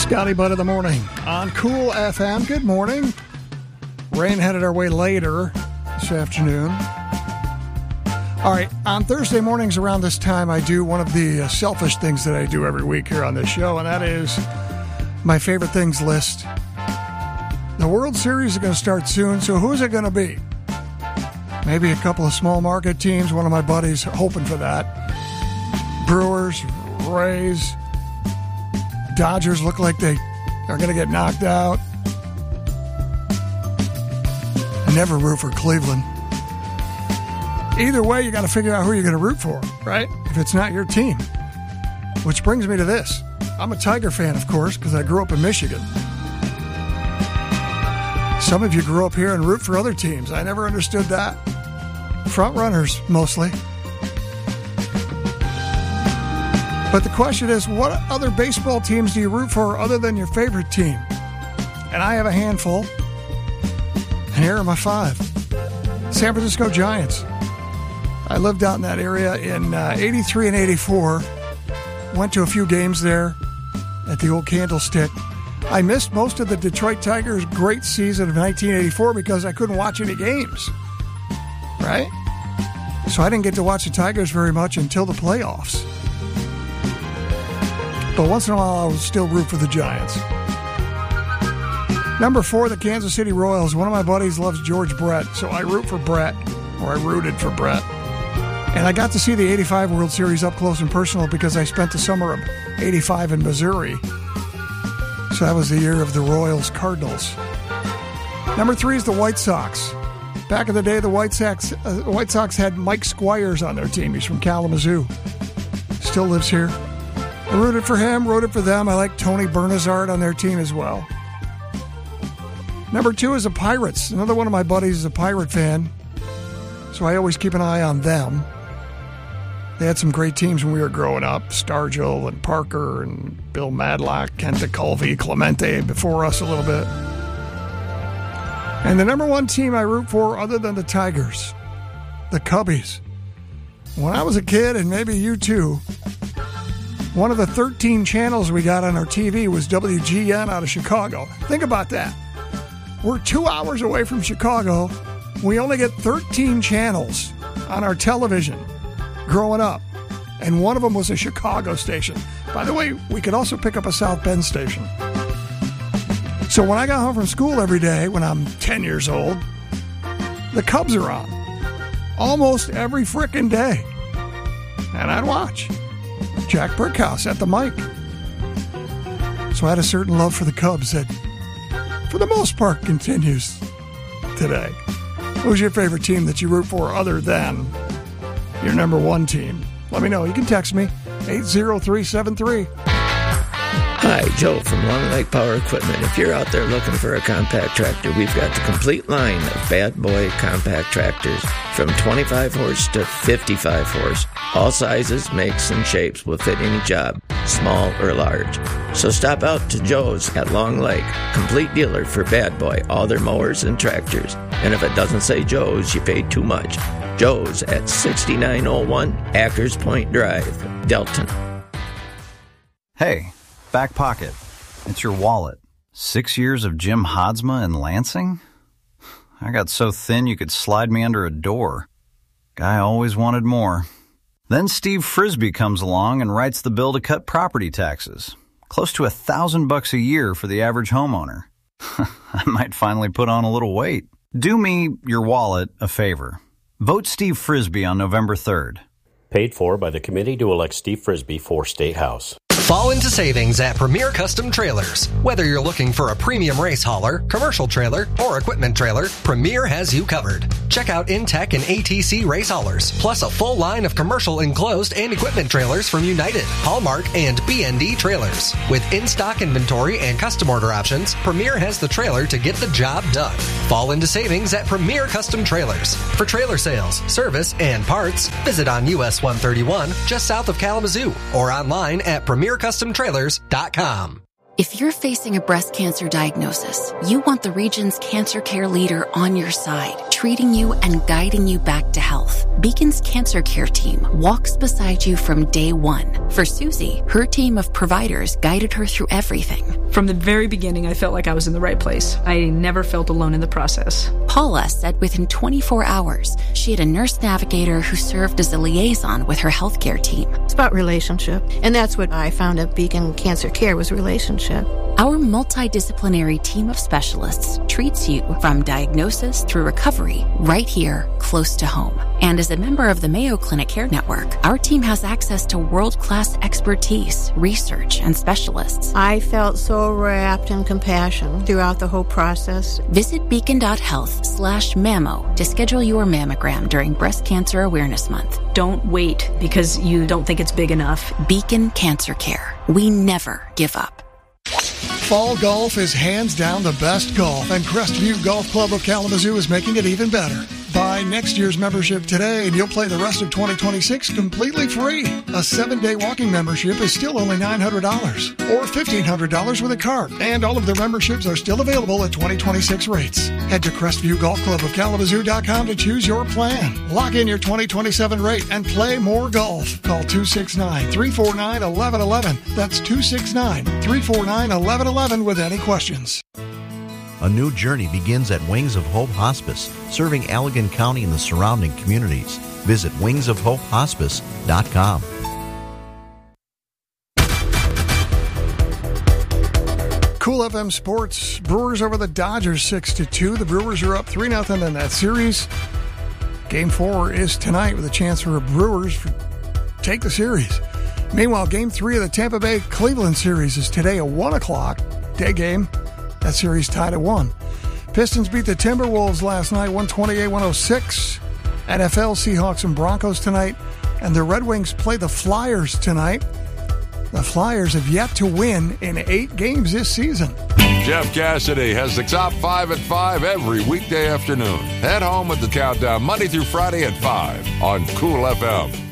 Scotty Butt of the Morning on Cool FM. Good morning. Rain headed our way later this afternoon. All right, on Thursday mornings around this time, I do one of the selfish things that I do every week here on this show, and that is my favorite things list. The World Series is going to start soon, so who's it going to be? Maybe a couple of small market teams. One of my buddies hoping for that. Brewers, Rays, Dodgers look like they are going to get knocked out. I never root for Cleveland. Either way, you got to figure out who you're going to root for, right? If it's not your team. Which brings me to this. I'm a Tiger fan, of course, because I grew up in Michigan. Some of you grew up here and root for other teams. I never understood that. Front runners, mostly. But the question is, what other baseball teams do you root for other than your favorite team? And I have a handful. And here are my 5. San Francisco Giants. I lived out in that area in 83 and 84. Went to a few games there at the old Candlestick. I missed most of the Detroit Tigers' great season of 1984 because I couldn't watch any games. Right? So I didn't get to watch the Tigers very much until the playoffs. But once in a while, I would still root for the Giants. Number 4, the Kansas City Royals. One of my buddies loves George Brett, so I root for Brett, or I rooted for Brett. And I got to see the 85 World Series up close and personal because I spent the summer of 85 in Missouri. So that was the year of the Royals Cardinals. Number 3 is the White Sox. Back in the day, the White Sox had Mike Squires on their team. He's from Kalamazoo. Still lives here. I rooted for him, rooted for them. I like Tony Bernazard on their team as well. Number 2 is the Pirates. Another one of my buddies is a Pirate fan, so I always keep an eye on them. They had some great teams when we were growing up. Stargell and Parker and Bill Madlock, Kenta Colvey, Clemente before us a little bit. And the number 1 team I root for other than the Tigers, the Cubbies. When I was a kid, and maybe you too, one of the 13 channels we got on our TV was WGN out of Chicago. Think about that. We're 2 hours away from Chicago. We only get 13 channels on our television growing up. And one of them was a Chicago station. By the way, we could also pick up a South Bend station. So when I got home from school every day, when I'm 10 years old, the Cubs are on. Almost every frickin' day. And I'd watch. Jack Brickhouse at the mic. So I had a certain love for the Cubs that, for the most part, continues today. Who's your favorite team that you root for other than your number 1 team? Let me know. You can text me, 80373. Hi, Joe from Long Lake Power Equipment. If you're out there looking for a compact tractor, we've got the complete line of Bad Boy compact tractors from 25 horse to 55 horse. All sizes, makes, and shapes will fit any job, small or large. So stop out to Joe's at Long Lake, complete dealer for Bad Boy, all their mowers and tractors. And if it doesn't say Joe's, you paid too much. Joe's at 6901 Hackers Point Drive, Delton. Hey, back pocket. It's your wallet. 6 years of Jim Hadsma in Lansing? I got so thin you could slide me under a door. Guy always wanted more. Then Steve Frisbee comes along and writes the bill to cut property taxes. Close to $1,000 a year for the average homeowner. I might finally put on a little weight. Do me, your wallet, a favor. Vote Steve Frisbee on November 3rd. Paid for by the committee to elect Steve Frisbee for State House. Fall into savings at Premier Custom Trailers. Whether you're looking for a premium race hauler, commercial trailer, or equipment trailer, Premier has you covered. Check out Intech and ATC race haulers, plus a full line of commercial enclosed and equipment trailers from United, Hallmark, and BND Trailers. With in-stock inventory and custom order options, Premier has the trailer to get the job done. Fall into savings at Premier Custom Trailers. For trailer sales, service, and parts, visit on US 131 just south of Kalamazoo or online at PremierCustomTrailers.com. If you're facing a breast cancer diagnosis, you want the region's cancer care leader on your side, treating you and guiding you back to health. Beacon's Cancer Care team walks beside you from day one. For Susie, her team of providers guided her through everything, From the very beginning, I felt like I was in the right place. I never felt alone in the process. Paula said within 24 hours, she had a nurse navigator who served as a liaison with her healthcare team. It's about relationship, and that's what I found at Beacon Cancer Care was relationship. Our multidisciplinary team of specialists treats you from diagnosis through recovery right here, close to home. And as a member of the Mayo Clinic Care Network, our team has access to world-class expertise, research, and specialists. I felt so wrapped in compassion throughout the whole process. Visit beacon.health/mammo to schedule your mammogram during Breast Cancer Awareness Month. Don't wait because you don't think it's big enough. Beacon Cancer Care. We never give up. Fall golf is hands down the best golf, and Crestview Golf Club of Kalamazoo is making it even better. Buy next year's membership today and you'll play the rest of 2026 completely free. A 7-day walking membership is still only $900 or $1,500 with a card, and all of their memberships are still available at 2026 rates. Head to CrestviewGolfClubOfKalamazoo.com to choose your plan. Lock in your 2027 rate and play more golf. Call 269-349-1111. That's 269-349-1111 with any questions. A new journey begins at Wings of Hope Hospice, serving Allegan County and the surrounding communities. Visit wingsofhopehospice.com. Cool FM Sports, Brewers over the Dodgers 6-2. The Brewers are up 3-0 in that series. Game 4 is tonight with a chance for the Brewers to take the series. Meanwhile, Game 3 of the Tampa Bay Cleveland series is today at 1 o'clock, day game. That series tied at 1. Pistons beat the Timberwolves last night, 128-106. NFL, Seahawks, and Broncos tonight. And the Red Wings play the Flyers tonight. The Flyers have yet to win in 8 games this season. Jeff Cassidy has the top 5 at 5 every weekday afternoon. Head home with the countdown Monday through Friday at 5 on Cool FM.